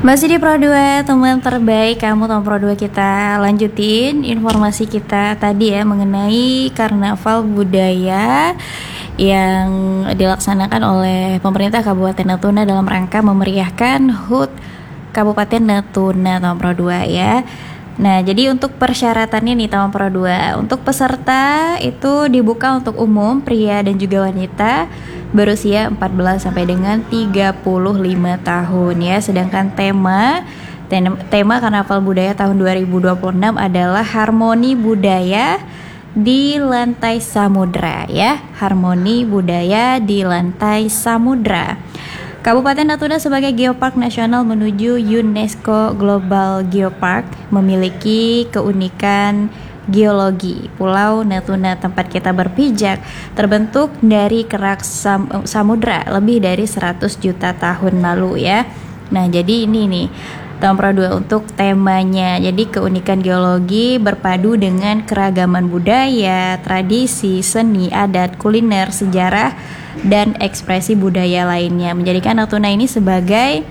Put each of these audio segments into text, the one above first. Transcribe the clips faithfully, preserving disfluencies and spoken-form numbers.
Masih di Pro dua, teman terbaik kamu, teman Pro dua. Kita lanjutin informasi kita tadi ya mengenai karnaval budaya yang dilaksanakan oleh pemerintah Kabupaten Natuna dalam rangka memeriahkan H U T Kabupaten Natuna, teman Pro dua ya. Nah, jadi untuk persyaratannya nih teman Pro dua, untuk peserta itu dibuka untuk umum, pria dan juga wanita berusia empat belas sampai dengan tiga puluh lima tahun ya. Sedangkan tema tema Karnaval Budaya tahun dua ribu dua puluh enam adalah Harmoni Budaya di Lantai Samudra ya. Harmoni Budaya di Lantai Samudra. Kabupaten Natuna sebagai Geopark Nasional menuju UNESCO Global Geopark memiliki keunikan geologi. Pulau Natuna tempat kita berpijak terbentuk dari kerak sam- samudra lebih dari seratus juta tahun lalu ya. Nah, jadi ini nih tahun Pro dua untuk temanya. Jadi keunikan geologi berpadu dengan keragaman budaya, tradisi, seni, adat, kuliner, sejarah, dan ekspresi budaya lainnya, menjadikan Natuna ini sebagai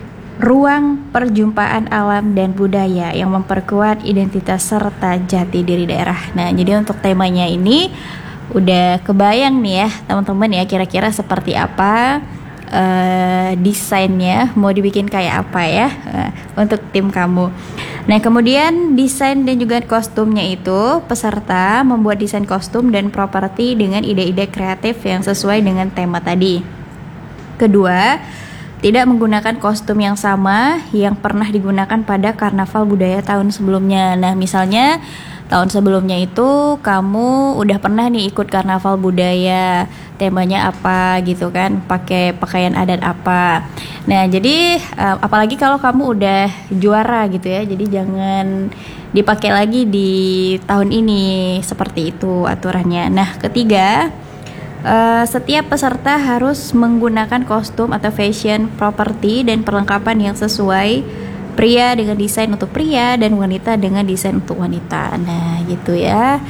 ruang perjumpaan alam dan budaya yang memperkuat identitas serta jati diri daerah. Nah, jadi untuk temanya ini udah kebayang nih ya teman-teman ya, kira-kira seperti apa uh, desainnya, mau dibikin kayak apa ya uh, untuk tim kamu. Nah, kemudian desain dan juga kostumnya itu peserta membuat desain kostum dan properti dengan ide-ide kreatif yang sesuai dengan tema tadi. Kedua, tidak menggunakan kostum yang sama yang pernah digunakan pada karnaval budaya tahun sebelumnya. Nah, misalnya tahun sebelumnya itu kamu udah pernah nih ikut karnaval budaya, temanya apa gitu kan, pakai pakaian adat apa. Nah, jadi uh, apalagi kalau kamu udah juara gitu ya, jadi jangan dipakai lagi di tahun ini, seperti itu aturannya. Nah, ketiga, Uh, setiap peserta harus menggunakan kostum atau fashion property dan perlengkapan yang sesuai, pria dengan desain untuk pria dan wanita dengan desain untuk wanita. Nah, gitu ya.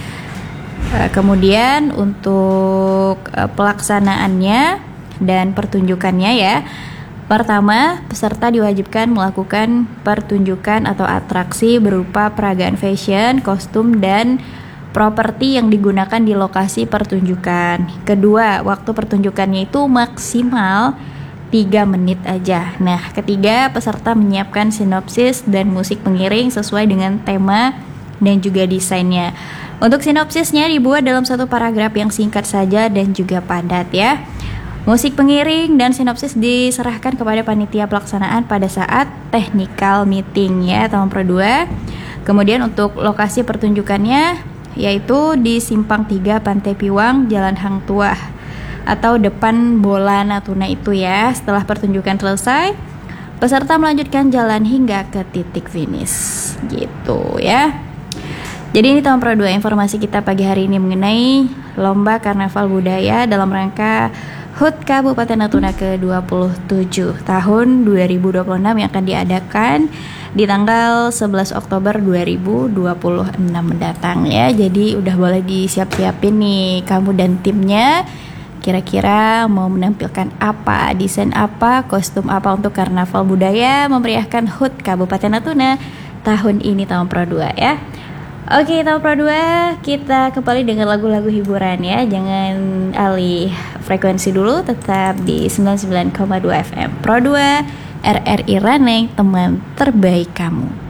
Uh, kemudian untuk uh, pelaksanaannya dan pertunjukannya ya. Pertama, peserta diwajibkan melakukan pertunjukan atau atraksi berupa peragaan fashion, kostum, dan properti yang digunakan di lokasi pertunjukan. Kedua, waktu pertunjukannya itu maksimal tiga menit aja. Nah, ketiga, peserta menyiapkan sinopsis dan musik pengiring sesuai dengan tema dan juga desainnya. Untuk sinopsisnya dibuat dalam satu paragraf yang singkat saja dan juga padat ya. Musik pengiring dan sinopsis diserahkan kepada panitia pelaksanaan pada saat technical meeting ya, teman Pro dua. Kemudian untuk lokasi pertunjukannya yaitu di Simpang tiga Pantai Piwang, Jalan Hang Tuah atau depan Bola Natuna itu ya. Setelah pertunjukan selesai, peserta melanjutkan jalan hingga ke titik finish gitu ya. Jadi ini teman Pro dua informasi kita pagi hari ini mengenai Lomba Karnaval Budaya dalam rangka H U T Kabupaten Natuna ke dua puluh tujuh tahun dua ribu dua puluh enam yang akan diadakan di tanggal sebelas Oktober dua ribu dua puluh enam mendatang ya. Jadi udah boleh disiap-siapin nih kamu dan timnya, kira-kira mau menampilkan apa, desain apa, kostum apa untuk karnaval budaya memeriahkan H U T Kabupaten Natuna tahun ini, tahun Pro dua ya. Oke, tahun Pro dua, kita kembali dengan lagu-lagu hiburan ya. Jangan alih frekuensi dulu, tetap di sembilan puluh sembilan koma dua F M Pro dua R R I Raneng, teman terbaik kamu.